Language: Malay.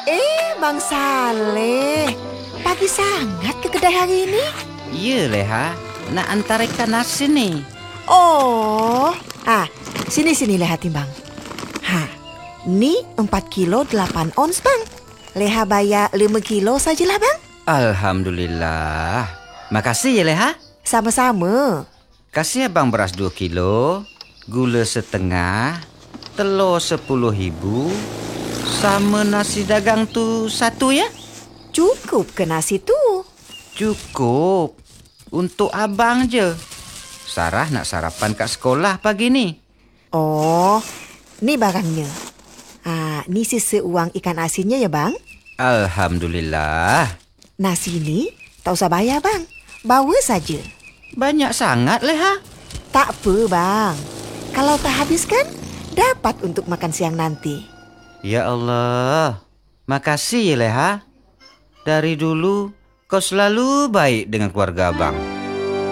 Bang Saleh, pagi sangat ke kedai hari ini? Ya, Leha. Nak antar ikan asin ni. Oh, sini Leha timbang. Ni 4 kilo 8 ons bang. Leha bayar 5 kilo sajalah bang. Alhamdulillah. Makasih ya, Leha. Sama-sama. Kasih abang beras 2 kilo, gula setengah, telur 10.000, sama nasi dagang tu 1 ya? Cukup ke nasi tu? Cukup. Untuk abang je. Sarah nak sarapan kat sekolah pagi ni. Oh, ni barangnya. Ni sisa uang ikan asinnya ya bang. Alhamdulillah. Nasi ni tak usah bayar bang. Bawa saja. Banyak sangat, Leha. Tak apa bang. Kalau tak habiskan, dapat untuk makan siang nanti. Ya Allah. Makasih ya, Leha. Dari dulu kau selalu baik dengan keluarga abang.